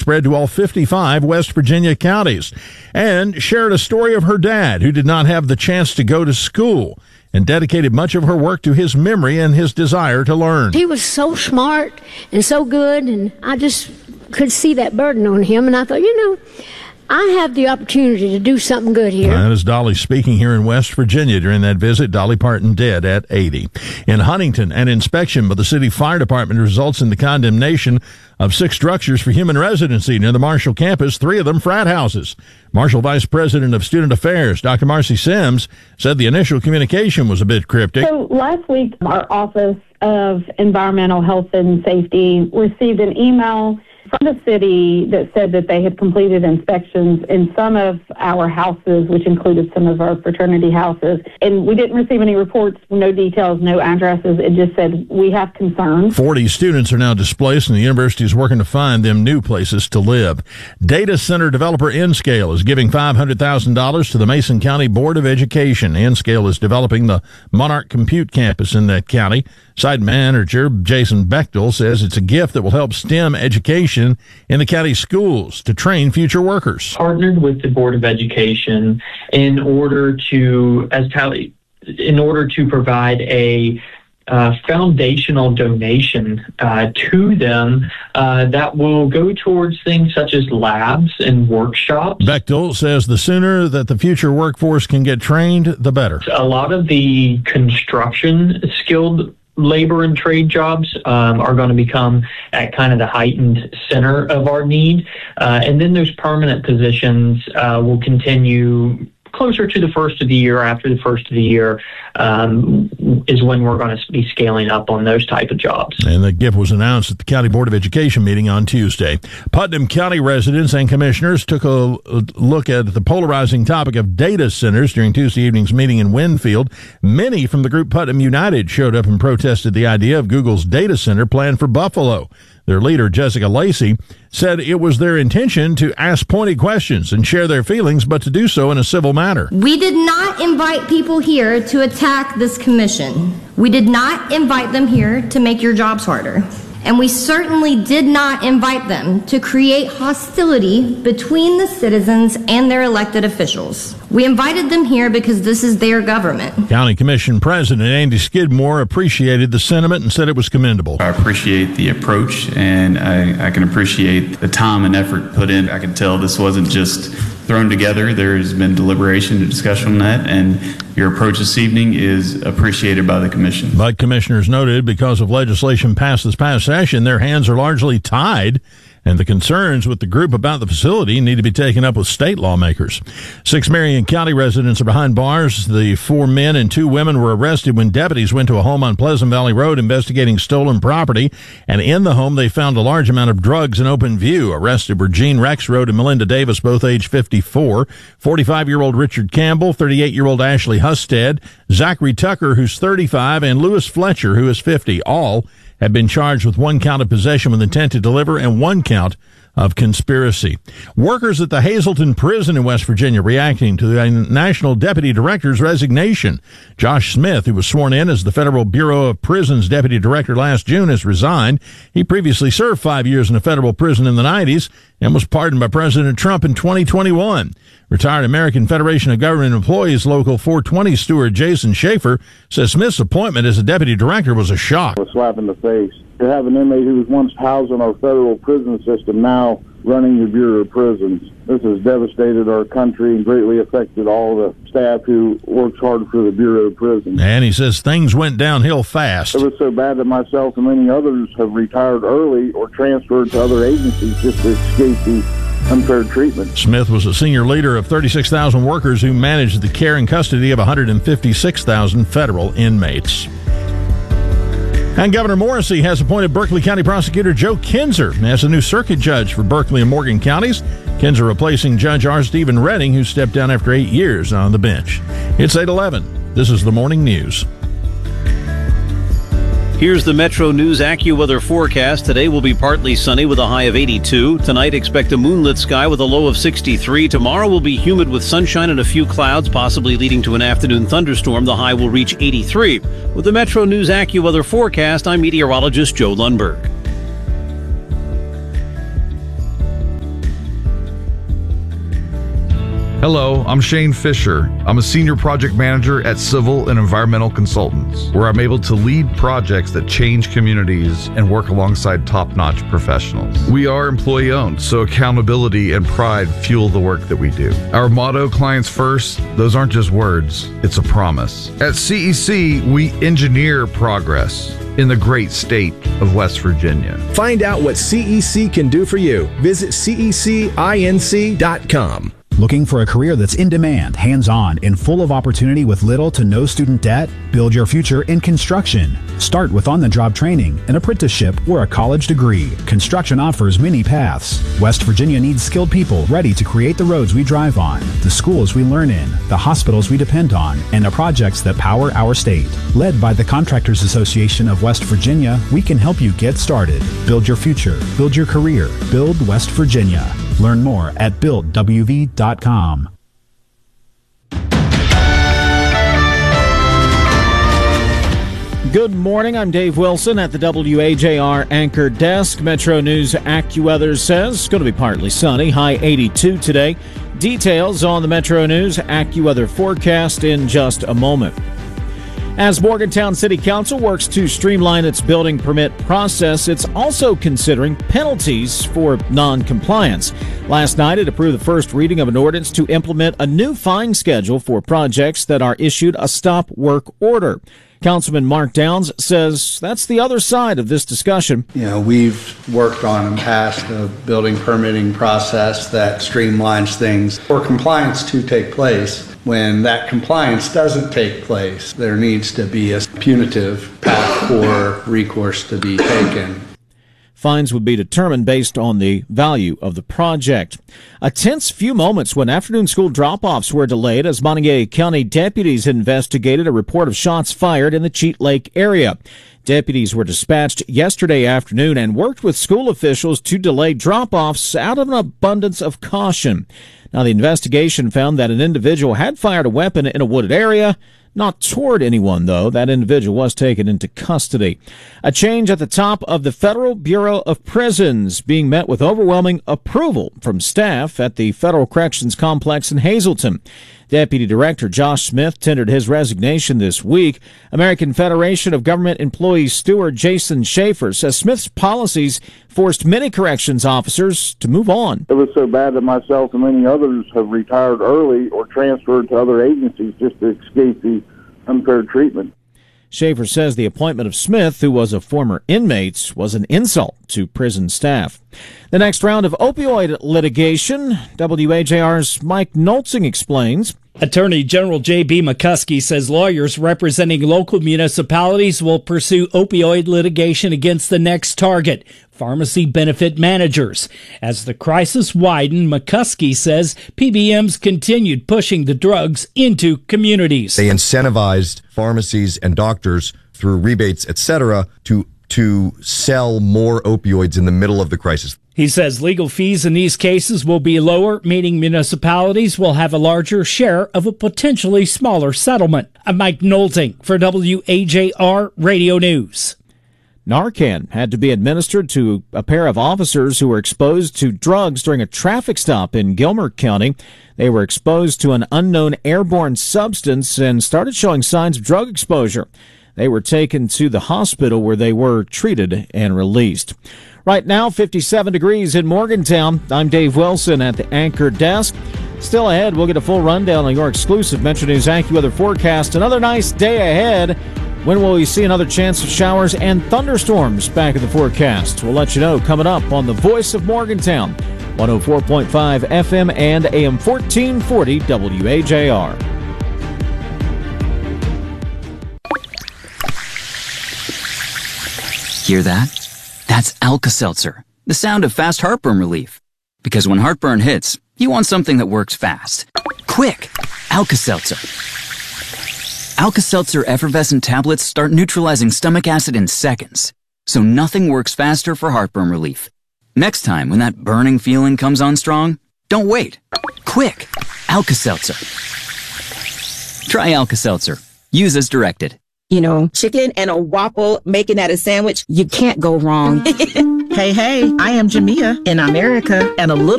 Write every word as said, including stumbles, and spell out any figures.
spread to all fifty-five West Virginia counties, and shared a story of her dad who did not have the chance to go to school and dedicated much of her work to his memory and his desire to learn. He was so smart and so good, and I just could see that burden on him, and I thought, you know, I have the opportunity to do something good here. That is Dolly speaking here in West Virginia during that visit. Dolly Parton dead at eighty. In Huntington, an inspection by the city fire department results in the condemnation of six structures for human residency near the Marshall campus, three of them frat houses. Marshall Vice President of Student Affairs, Doctor Marcy Sims, said the initial communication was a bit cryptic. So last week, our Office of Environmental Health and Safety received an email from the city that said that they had completed inspections in some of our houses, which included some of our fraternity houses. And we didn't receive any reports, no details, no addresses. It just said, we have concerns. forty students are now displaced, and the university is working to find them new places to live. Data center developer Nscale is giving five hundred thousand dollars to the Mason County Board of Education. Nscale is developing the Monarch Compute campus in that county. Site manager Jason Bechtel says it's a gift that will help STEM education in the county schools to train future workers. Partnered with the Board of Education in order to, as Tally, in order to provide a uh, foundational donation uh, to them uh, that will go towards things such as labs and workshops. Bechtel says the sooner that the future workforce can get trained, the better. A lot of the construction skilled labor and trade jobs um, are going to become at kind of the heightened center of our need. Uh, and then those permanent positions uh, will continue closer to the first of the year. After the first of the year um, is when we're going to be scaling up on those type of jobs. And the gift was announced at the County Board of Education meeting on Tuesday. Putnam County residents and commissioners took a look at the polarizing topic of data centers during Tuesday evening's meeting in Winfield. Many from the group Putnam United showed up and protested the idea of Google's data center plan for Buffalo. Their leader, Jessica Lacey, said it was their intention to ask pointed questions and share their feelings, but to do so in a civil manner. We did not invite people here to attack this commission. We did not invite them here to make your jobs harder. And we certainly did not invite them to create hostility between the citizens and their elected officials. We invited them here because this is their government. County Commission President Andy Skidmore appreciated the sentiment and said it was commendable. I appreciate the approach, and I, I can appreciate the time and effort put in. I can tell this wasn't just thrown together. There has been deliberation and discussion on that, and your approach this evening is appreciated by the Commission. But commissioners noted because of legislation passed this past session, their hands are largely tied, and the concerns with the group about the facility need to be taken up with state lawmakers. Six Marion County residents are behind bars. The four men and two women were arrested when deputies went to a home on Pleasant Valley Road investigating stolen property, and in the home they found a large amount of drugs in open view. Arrested were Gene Rexroad and Melinda Davis, both age fifty-four, forty-five-year-old Richard Campbell, thirty-eight-year-old Ashley Husted, Zachary Tucker, who's thirty-five, and Lewis Fletcher, who is fifty. All have been charged with one count of possession with intent to deliver and one count of conspiracy. Workers at the Hazleton Prison in West Virginia reacting to the National Deputy Director's resignation. Josh Smith, who was sworn in as the Federal Bureau of Prisons Deputy Director last June, has resigned. He previously served five years in a federal prison in the nineties and was pardoned by President Trump in twenty twenty-one. Retired American Federation of Government Employees Local four twenty steward Jason Schaefer says Smith's appointment as a deputy director was a shock. A slap in the face. To have an inmate who was once housed in our federal prison system now running the Bureau of Prisons. This has devastated our country and greatly affected all the staff who works hard for the Bureau of Prisons. And he says things went downhill fast. It was so bad that myself and many others have retired early or transferred to other agencies just to escape the unfair treatment. Smith was a senior leader of thirty-six thousand workers who managed the care and custody of one hundred fifty-six thousand federal inmates. And Governor Morrissey has appointed Berkeley County Prosecutor Joe Kinzer as the new circuit judge for Berkeley and Morgan counties. Kinzer replacing Judge R. Stephen Redding, who stepped down after eight years on the bench. It's eight eleven. This is the Morning News. Here's the Metro News AccuWeather forecast. Today will be partly sunny with a high of eighty-two. Tonight, expect a moonlit sky with a low of sixty-three. Tomorrow will be humid with sunshine and a few clouds, possibly leading to an afternoon thunderstorm. The high will reach eighty-three. With the Metro News AccuWeather forecast, I'm meteorologist Joe Lundberg. Hello, I'm Shane Fisher. I'm a senior project manager at Civil and Environmental Consultants, where I'm able to lead projects that change communities and work alongside top-notch professionals. We are employee-owned, so accountability and pride fuel the work that we do. Our motto, clients first, those aren't just words, it's a promise. At C E C, we engineer progress in the great state of West Virginia. Find out what C E C can do for you. Visit C E C inc dot com. Looking for a career that's in demand, hands-on, and full of opportunity with little to no student debt? Build your future in construction. Start with on-the-job training, an apprenticeship, or a college degree. Construction offers many paths. West Virginia needs skilled people ready to create the roads we drive on, the schools we learn in, the hospitals we depend on, and the projects that power our state. Led by the Contractors Association of West Virginia, we can help you get started. Build your future. Build your career. Build West Virginia. Learn more at build w v dot com. Good morning. I'm Dave Wilson at the W A J R Anchor Desk. Metro News AccuWeather says it's going to be partly sunny, high eighty-two today. Details on the Metro News AccuWeather forecast in just a moment. As Morgantown City Council works to streamline its building permit process, it's also considering penalties for non-compliance. Last night, it approved the first reading of an ordinance to implement a new fine schedule for projects that are issued a stop work order. Councilman Mark Downs says that's the other side of this discussion. You know, we've worked on and passed a building permitting process that streamlines things for compliance to take place. When that compliance doesn't take place, there needs to be a punitive path for recourse to be taken. Fines would be determined based on the value of the project. A tense few moments when afternoon school drop-offs were delayed as Montague County deputies investigated a report of shots fired in the Cheat Lake area. Deputies were dispatched yesterday afternoon and worked with school officials to delay drop-offs out of an abundance of caution. Now, the investigation found that an individual had fired a weapon in a wooded area. Not toward anyone, though. That individual was taken into custody. A change at the top of the Federal Bureau of Prisons being met with overwhelming approval from staff at the Federal Corrections Complex in Hazleton. Deputy Director Josh Smith tendered his resignation this week. American Federation of Government Employees steward Jason Schaefer says Smith's policies forced many corrections officers to move on. It was so bad that myself and many others have retired early or transferred to other agencies just to escape the unfair treatment. Schaefer says the appointment of Smith, who was a former inmate, was an insult to prison staff. The next round of opioid litigation, W A J R's Mike Nolzing explains. Attorney General J B. McCuskey says lawyers representing local municipalities will pursue opioid litigation against the next target, pharmacy benefit managers. As the crisis widened, McCuskey says P B Ms continued pushing the drugs into communities. They incentivized pharmacies and doctors through rebates, et cetera, to to sell more opioids in the middle of the crisis. He says legal fees in these cases will be lower, meaning municipalities will have a larger share of a potentially smaller settlement. I'm Mike Nolzing for W A J R Radio News. Narcan had to be administered to a pair of officers who were exposed to drugs during a traffic stop in Gilmer County. They were exposed to an unknown airborne substance and started showing signs of drug exposure. They were taken to the hospital where they were treated and released. Right now, fifty-seven degrees in Morgantown. I'm Dave Wilson at the Anchor Desk. Still ahead, we'll get a full rundown on your exclusive Metro News AccuWeather forecast. Another nice day ahead. When will we see another chance of showers and thunderstorms back in the forecast? We'll let you know coming up on the Voice of Morgantown, one oh four point five F M and A M fourteen forty W A J R. Hear that? That's Alka-Seltzer, the sound of fast heartburn relief. Because when heartburn hits, you want something that works fast. Quick! Alka-Seltzer. Alka-Seltzer effervescent tablets start neutralizing stomach acid in seconds, so nothing works faster for heartburn relief. Next time when that burning feeling comes on strong, don't wait. Quick! Alka-Seltzer. Try Alka-Seltzer. Use as directed. You know, chicken and a waffle, making that a sandwich, you can't go wrong. Hey, hey, I am Jamia in America, and a little